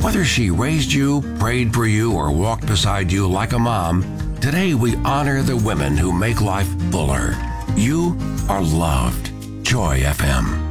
Whether she raised you, prayed for you, or walked beside you like a mom, today we honor the women who make life fuller. You are loved. Joy FM.